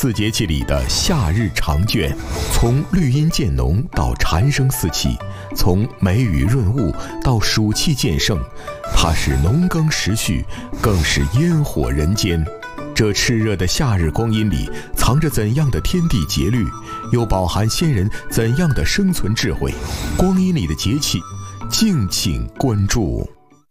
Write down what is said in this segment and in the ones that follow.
4节气里的夏日长卷，从绿阴渐浓到蝉声四起，从梅雨润物到暑气渐盛，它是农耕时序，更是烟火人间。这炽热的夏日光阴里，藏着怎样的天地节律，又饱含先人怎样的生存智慧？光阴里的节气，敬请关注。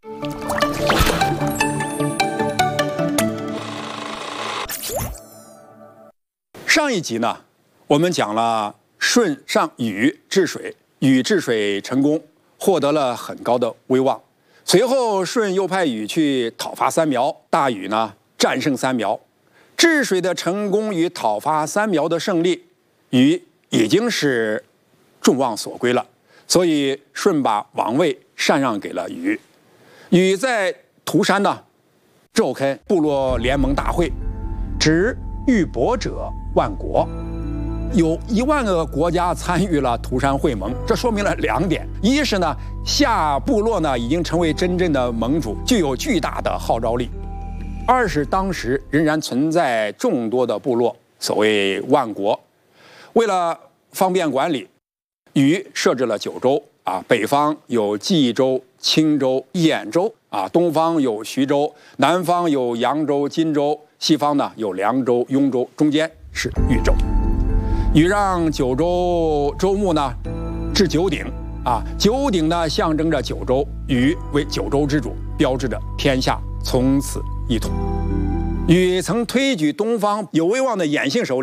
上一集呢，我们讲了舜上禹治水，禹治水成功，获得了很高的威望。随后舜又派禹去讨伐三苗，大禹呢战胜三苗，治水的成功与讨伐三苗的胜利，禹已经是众望所归了。所以舜把王位禅让给了禹。禹在涂山呢召开部落联盟大会，指玉帛者万国，有1万个国家参与了涂山会盟。这说明了2点：一是呢，夏部落呢已经成为真正的盟主，具有巨大的号召力；二是当时仍然存在众多的部落，所谓万国。为了方便管理，禹设置了9州啊，北方有冀州、青州、兖州啊，东方有徐州，南方有扬州、荆州，西方呢有凉州、雍州，中间是豫州。禹让9州州牧呢置9鼎啊，9鼎呢象征着9州，禹为9州之主，标志着天下从此一统。禹曾推举东方有威望的衍姓首领